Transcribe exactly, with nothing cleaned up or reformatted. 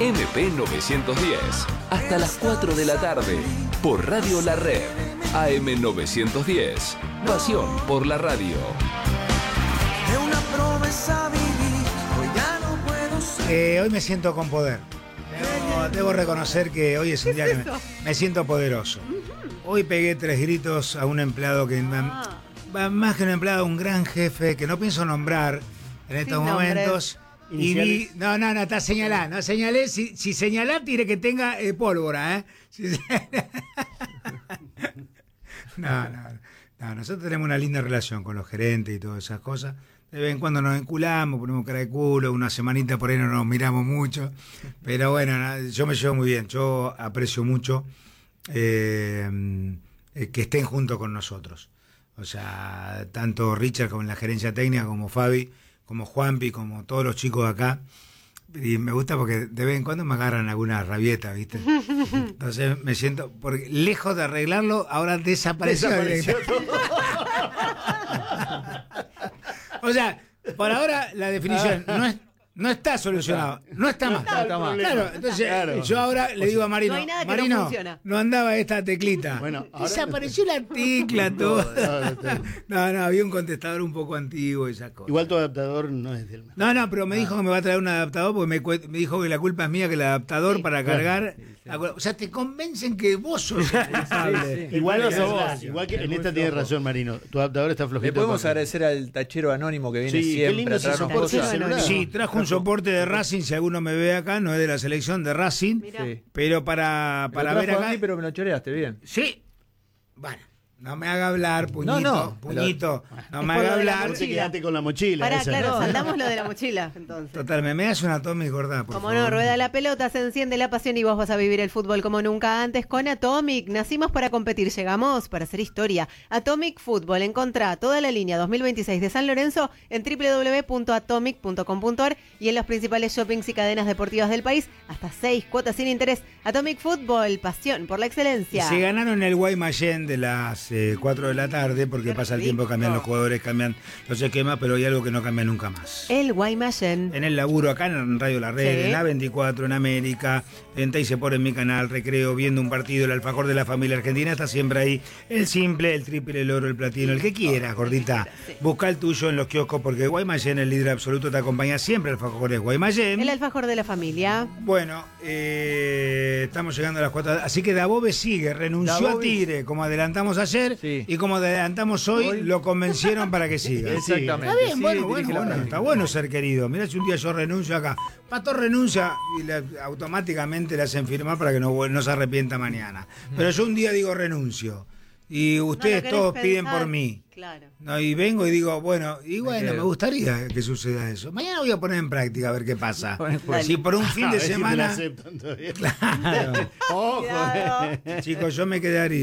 M P novecientos diez, hasta las cuatro de la tarde, por Radio La Red, A M novecientos diez, pasión por la radio. De una promesa viví, hoy ya no puedo ser. Eh, hoy me siento con poder. Debo, debo reconocer que hoy es un día que me, me siento poderoso. Hoy pegué tres gritos a un empleado que, me- más que un empleado, un gran jefe que no pienso nombrar en estos Sin momentos. Y vi, Iniciales. no, no, no, está señalando. No señalé, si, si señalá, tiene que tenga eh, pólvora, ¿eh? Si se- no, no, no, nosotros tenemos una linda relación con los gerentes y todas esas cosas. De vez en cuando nos enculamos, ponemos cara de culo, una semanita por ahí no nos miramos mucho. Pero bueno, no, yo me llevo muy bien. Yo aprecio mucho eh, eh, que estén juntos con nosotros. O sea, tanto Richard como en la gerencia técnica, como Fabi, como Juanpi, como todos los chicos de acá. Y me gusta porque de vez en cuando me agarran alguna rabieta, ¿viste? Entonces me siento, porque lejos de arreglarlo, ahora desapareció. Desapareció directamente. O sea, por ahora la definición no es, no está solucionado, no está más. No está más. Claro, entonces Claro. yo ahora le digo a Marino, No hay nada que no Marino, funciona. no andaba esta teclita. Bueno, ahora- Desapareció la tecla, todo. No, no, no. No, no, había un contestador un poco antiguo y esas cosas. Igual tu adaptador no es del mejor. No, no, pero me dijo que me va a traer un adaptador porque me, cue- me dijo que la culpa es mía, que el adaptador Sí. para cargar. O sea, te convencen que vos sos el culpable. Igual, Pero sos igual- vos. igual que Es en muy esta tiene flojo. razón, Marino. Tu adaptador está flojito. Le podemos porque- agradecer al tachero anónimo que viene Sí, qué siempre lindo a ese traernos soporte de cosas. celular. Sí, trajo un soporte de Racing, si alguno me ve acá, no es de la selección de Racing, Mirá. Sí. pero para, Me para lo ver trajo a acá. mí, pero me lo choreaste bien. Sí, bueno, no me haga hablar, puñito, No, no, puñito, no me por lo haga de la hablar. Vos te quedaste con la mochila. Pará, esa, claro, ¿no? saldamos lo de la mochila, entonces. Total, me, me das una toma y gorda, por Como favor. no, rueda la pelota, se enciende la pasión y vos vas a vivir el fútbol como nunca antes con Atomic. Nacimos para competir, llegamos para hacer historia. Atomic Fútbol, encontrá toda la línea dos mil veintiséis de San Lorenzo en doble u doble u doble u punto atomic punto com punto a r y en los principales shoppings y cadenas deportivas del país. Hasta seis cuotas sin interés. Atomic Fútbol, pasión por la Y excelencia. se ganaron el Guaymallén de las eh, cuatro de la tarde, porque Qué pasa el rico. tiempo, cambian los jugadores, cambian los esquemas, pero hay algo que no cambia nunca más. El Guaymallén. En el laburo, acá en Radio La Red, Sí. en la veinticuatro, en América, en Teis se pone en mi canal, Recreo, viendo un partido, el alfajor de la familia argentina, está siempre ahí. El simple, el triple, el oro, el platino, el que quieras, gordita. Sí. Busca el tuyo en los kioscos, porque Guaymallén, el líder absoluto, te acompaña siempre. Alfajores Guaymallén. El alfajor de la familia. Bueno, eh, estamos llegando a las cuatro. Así que Dabove sigue, renunció a Dabove- Tigre, como adelantamos ayer, Sí. y como adelantamos hoy, Hoy- lo convencieron para que siga. Exactamente. Está bien, Sí, bueno, dirige bueno, la bueno, práctica. está bueno ser querido. Mirá si un día yo renuncio acá. Pato renuncia y le- automáticamente le hacen firmar para que no, vuel- no se arrepienta mañana. Pero yo un día digo renuncio. Y ustedes querés todos pensar. piden por mí. Claro. No, y vengo y digo, bueno, y bueno, me, quedo. gustaría que suceda eso. Mañana voy a poner en práctica a ver qué pasa. Dale. Si por un fin A de ver si te la semana... aceptan todavía. Claro. Ojo. Cuidado. Chicos, yo me quedaría.